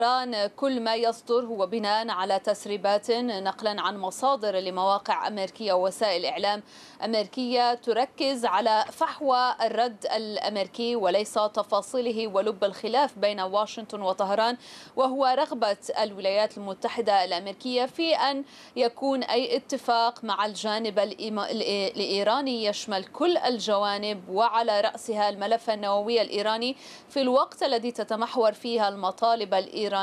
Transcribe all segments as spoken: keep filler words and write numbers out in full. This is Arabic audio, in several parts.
إيران كل ما يصدر هو بناء على تسريبات نقلا عن مصادر لمواقع أمريكية ووسائل إعلام أمريكية تركز على فحوى الرد الأمريكي وليس تفاصيله ولب الخلاف بين واشنطن وطهران، وهو رغبة الولايات المتحدة الأمريكية في أن يكون أي اتفاق مع الجانب الإيراني يشمل كل الجوانب وعلى رأسها الملف النووي الإيراني، في الوقت الذي تتمحور فيها المطالب الإيرانية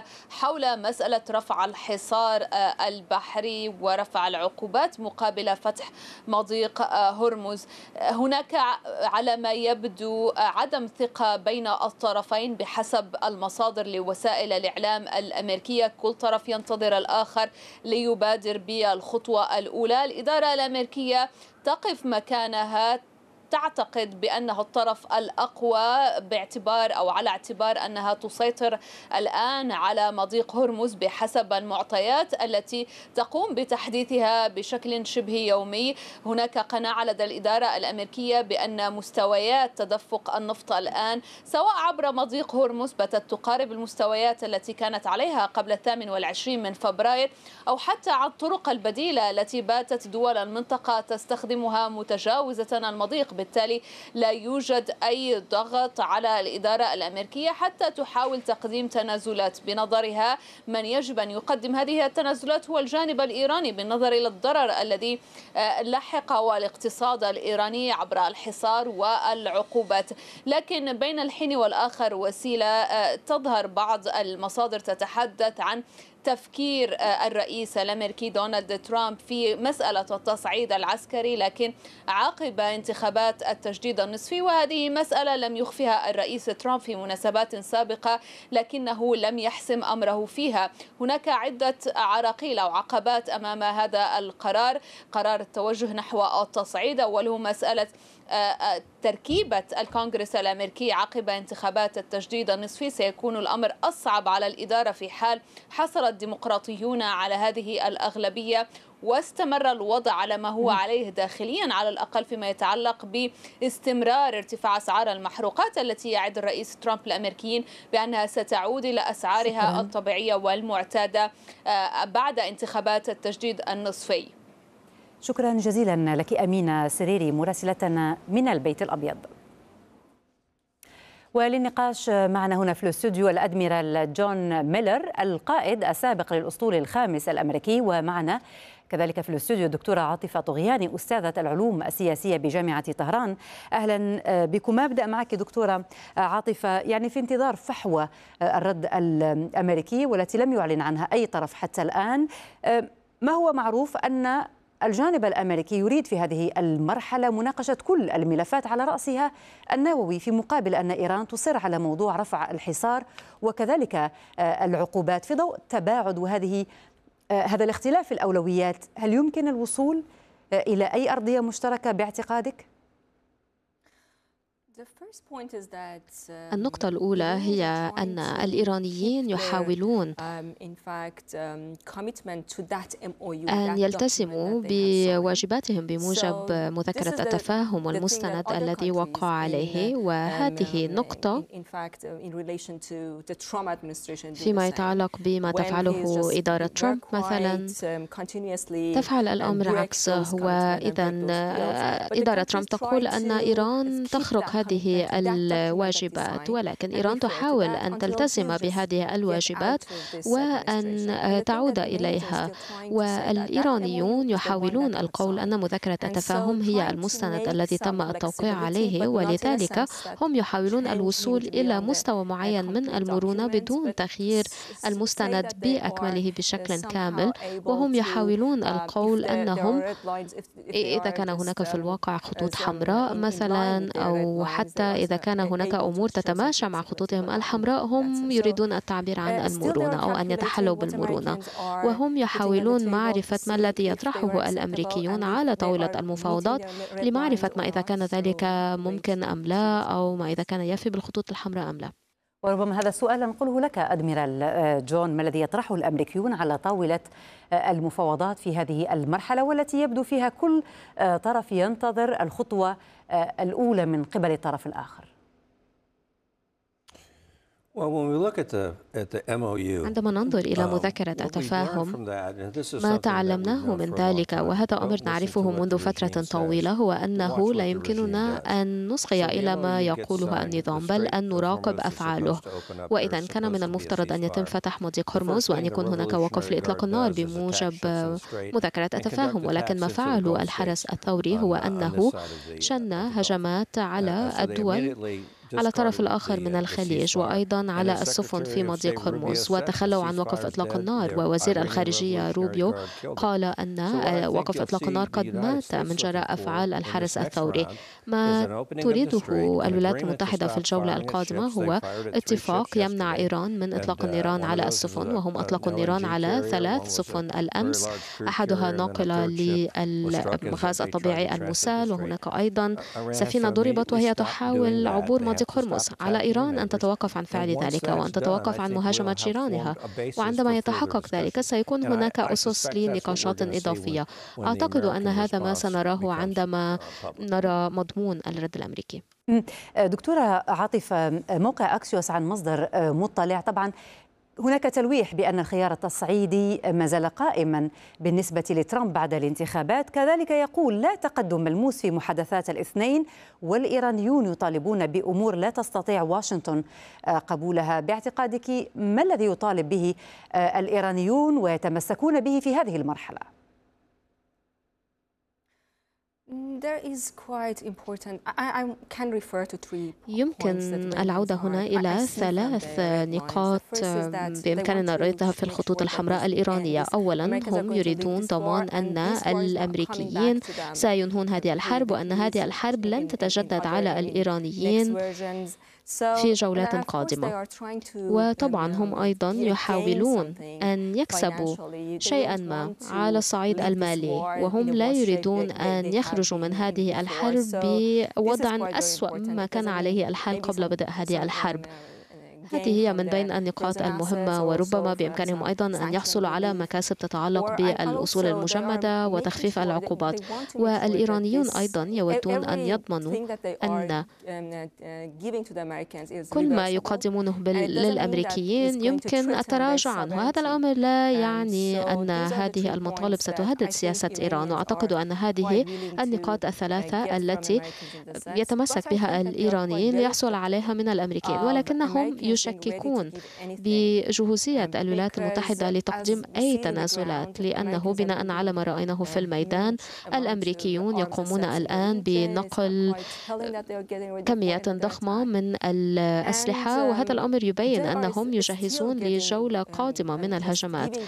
حول مسألة رفع الحصار البحري ورفع العقوبات مقابل فتح مضيق هرمز. هناك على ما يبدو عدم ثقة بين الطرفين بحسب المصادر لوسائل الإعلام الأمريكية، كل طرف ينتظر الآخر ليبادر بالخطوة الأولى. الإدارة الأمريكية تقف مكانها، تعتقد بأنها الطرف الأقوى باعتبار أو على اعتبار أنها تسيطر الآن على مضيق هرمز بحسب المعطيات التي تقوم بتحديثها بشكل شبه يومي. هناك قناعة لدى الإدارة الأمريكية بأن مستويات تدفق النفط الآن سواء عبر مضيق هرمز باتت تقارب المستويات التي كانت عليها قبل الثامن والعشرين من فبراير، أو حتى عن الطرق البديلة التي باتت دول المنطقة تستخدمها متجاوزة المضيق. بالتالي لا يوجد أي ضغط على الإدارة الأمريكية حتى تحاول تقديم تنازلات. بنظرها من يجب أن يقدم هذه التنازلات هو الجانب الإيراني بالنظر إلى الضرر الذي لحقه الاقتصاد الإيراني عبر الحصار والعقوبات. لكن بين الحين والآخر وسيلة تظهر بعض المصادر تتحدث عن تفكير الرئيس الأمريكي دونالد ترامب في مسألة التصعيد العسكري، لكن عقب انتخابات التجديد النصفي، وهذه مسألة لم يخفها الرئيس ترامب في مناسبات سابقة لكنه لم يحسم أمره فيها. هناك عدة عراقيل أو عقبات أمام هذا القرار، قرار التوجه نحو التصعيد. أوله مسألة تركيبة الكونغرس الأمريكي عقب انتخابات التجديد النصفي. سيكون الأمر أصعب على الإدارة في حال حصل الديمقراطيون على هذه الأغلبية واستمر الوضع على ما هو عليه داخليا، على الأقل فيما يتعلق باستمرار ارتفاع أسعار المحروقات التي يعد الرئيس ترامب الأمريكيين بأنها ستعود إلى أسعارها شكرا. الطبيعية والمعتادة بعد انتخابات التجديد النصفي. شكرا جزيلا لك أمينة سريري مراسلتنا من البيت الأبيض. وللنقاش معنا هنا في الاستوديو الأدميرال جون ميلر القائد السابق للأسطول الخامس الأمريكي، ومعنا كذلك في الاستوديو الدكتورة عاطفة طغياني أستاذة العلوم السياسية بجامعة طهران. أهلا بكم. أبدأ معك دكتورة عاطفة، يعني في انتظار فحوى الرد الأمريكي والتي لم يعلن عنها أي طرف حتى الآن، ما هو معروف أن الجانب الأمريكي يريد في هذه المرحلة مناقشة كل الملفات على رأسها النووي، في مقابل أن إيران تصر على موضوع رفع الحصار وكذلك العقوبات. في ضوء تباعد وهذه هذا الاختلاف في الأولويات، هل يمكن الوصول إلى أي أرضية مشتركة باعتقادك؟ النقطة الأولى هي أن الإيرانيين يحاولون أن يلتزموا بواجباتهم بموجب مذكرة التفاهم والمستند الذي وقع عليه، وهذه النقطة فيما يتعلق بما تفعله إدارة ترامب مثلا تفعل الأمر عكسه. وإذا إدارة ترامب تقول أن إيران تخرق هذه الواجبات، ولكن إيران تحاول أن تلتزم بهذه الواجبات وأن تعود إليها، والإيرانيون يحاولون القول أن مذكرة التفاهم هي المستند الذي تم التوقيع عليه، ولذلك هم يحاولون الوصول إلى مستوى معين من المرونة بدون تغيير المستند بأكمله بشكل كامل. وهم يحاولون القول أنهم إذا كان هناك في الواقع خطوط حمراء مثلا، أو حتى إذا كان هناك أمور تتماشى مع خطوطهم الحمراء، هم يريدون التعبير عن المرونة أو أن يتحلوا بالمرونة، وهم يحاولون معرفة ما الذي يطرحه الأمريكيون على طاولة المفاوضات لمعرفة ما إذا كان ذلك ممكن أم لا، أو ما إذا كان يفي بالخطوط الحمراء أم لا. وربما هذا السؤال نقوله لك أدميرال جون، ما الذي يطرحه الأمريكيون على طاولة المفاوضات في هذه المرحلة والتي يبدو فيها كل طرف ينتظر الخطوة الأولى من قبل الطرف الآخر؟ عندما ننظر إلى مذكرة التفاهم، ما تعلمناه من ذلك، وهذا أمر نعرفه منذ فترة طويلة، هو أنه لا يمكننا أن نصغي إلى ما يقوله النظام، بل أن نراقب أفعاله. وإذا كان من المفترض أن يتم فتح مضيق هرمز وأن يكون هناك وقف لإطلاق النار بموجب مذكرة التفاهم، ولكن ما فعله الحرس الثوري هو أنه شن هجمات على الدول على الطرف الآخر من الخليج وأيضا على السفن في مضيق هرمز، وتخلوا عن وقف إطلاق النار. ووزير الخارجية روبيو قال أن وقف إطلاق النار قد مات من جراء أفعال الحرس الثوري. ما تريده الولايات المتحدة في الجولة القادمة هو اتفاق يمنع إيران من إطلاق النيران على السفن، وهم أطلقوا النيران على ثلاث سفن الأمس، أحدها ناقلة للغاز الطبيعي المسال، وهناك أيضا سفينة ضربت وهي تحاول عبور مضيق هرمز. على إيران أن تتوقف عن فعل ذلك وأن تتوقف عن مهاجمة جيرانها، وعندما يتحقق ذلك سيكون هناك أسس لنقاشات إضافية. أعتقد أن هذا ما سنراه عندما نرى مضمون الرد الأمريكي. دكتورة عاطفة، موقع أكسيوس عن مصدر مطلع طبعا هناك تلويح بأن الخيار التصعيدي ما زال قائما بالنسبة لترامب بعد الانتخابات، كذلك يقول لا تقدم ملموس في محادثات الاثنين، والإيرانيون يطالبون بأمور لا تستطيع واشنطن قبولها. باعتقادك ما الذي يطالب به الإيرانيون ويتمسكون به في هذه المرحلة؟ يمكن العودة هنا إلى ثلاث نقاط بإمكاننا رؤيتها في الخطوط الحمراء الإيرانية. أولاً، هم يريدون ضمان أن الأمريكيين سينهون هذه الحرب، وأن هذه الحرب لن تتجدد على الإيرانيين في جولات قادمة. وطبعا هم أيضا يحاولون أن يكسبوا شيئا ما على الصعيد المالي، وهم لا يريدون أن يخرجوا من هذه الحرب بوضع أسوأ مما كان عليه الحال قبل بدء هذه الحرب. هذه هي من بين النقاط المهمة، وربما بإمكانهم أيضا أن يحصلوا على مكاسب تتعلق بالأصول المجمدة وتخفيف العقوبات. والإيرانيون أيضا يودون أن يضمنوا أن كل ما يقدمونه للأمريكيين يمكن التراجع عنه. وهذا الأمر لا يعني أن هذه المطالب ستهدد سياسة إيران، وأعتقد أن هذه النقاط الثلاثة التي يتمسك بها الإيرانيين ليحصل عليها من الأمريكيين، ولكنهم يشككون بجهوزية الولايات المتحدة لتقديم أي تنازلات، لأنه بناء على ما رأيناه في الميدان الأمريكيون يقومون الآن بنقل كميات ضخمة من الأسلحة، وهذا الأمر يبين أنهم يجهزون لجولة قادمة من الهجمات،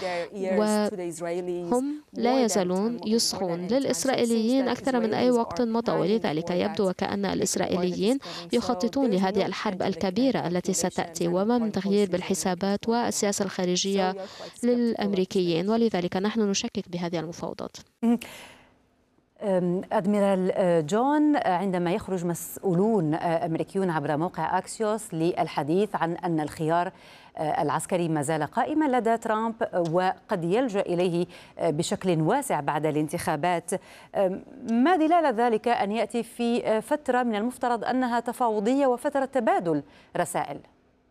وهم لا يزالون يصغون للإسرائيليين أكثر من أي وقت مضى. ولذلك يبدو وكأن الإسرائيليين يخططون لهذه الحرب الكبيرة التي ستأتي، وما من تغيير بالحسابات والسياسة الخارجية للأمريكيين، ولذلك نحن نشكك بهذه المفاوضات. أدميرال جون، عندما يخرج مسؤولون أمريكيون عبر موقع أكسيوس للحديث عن أن الخيار العسكري ما زال قائما لدى ترامب وقد يلجأ إليه بشكل واسع بعد الانتخابات، ما دلالة ذلك أن يأتي في فترة من المفترض أنها تفاوضية وفترة تبادل رسائل؟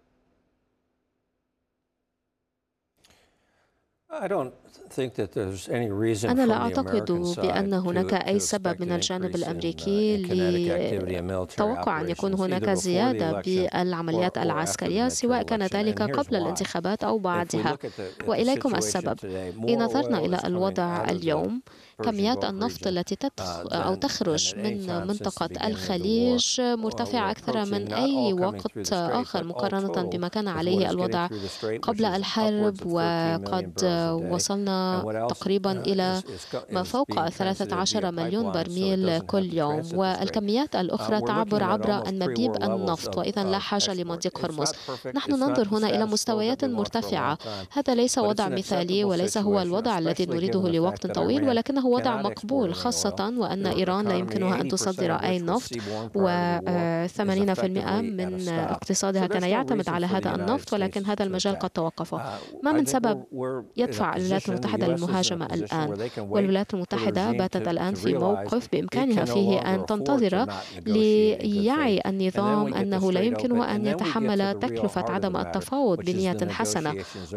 أنا لا أعتقد بأن هناك أي سبب من الجانب الأمريكي لتوقع أن يكون هناك زيادة بالعمليات العسكرية، سواء كان ذلك قبل الانتخابات أو بعدها. وإليكم السبب. إن نظرنا إلى الوضع اليوم، كميات النفط التي تدخل أو تخرج من منطقة الخليج مرتفعة أكثر من أي وقت آخر مقارنة بما كان عليه الوضع قبل الحرب، وقد وصلنا تقريبا إلى ما فوق ثلاثة عشر مليون برميل كل يوم، والكميات الأخرى تعبر عبر أنابيب النفط، وإذا لا حاجة لمضيق هرمز. نحن ننظر هنا إلى مستويات مرتفعة. هذا ليس وضع مثالي وليس هو الوضع الذي نريده لوقت طويل، ولكنه وضع مقبول، خاصة وأن إيران لا يمكنها أن تصدر أي نفط، وثمانين بالمئة من اقتصادها كان يعتمد على هذا النفط، ولكن هذا المجال قد توقف. ما من سبب يدفع الولايات الولايات المتحدة للمهاجمة الآن، والولايات المتحدة باتت الآن في موقف بإمكانها فيه أن تنتظر ليعي النظام أنه لا يمكنه أن يتحمل تكلفة عدم التفاوض بنية حسنة.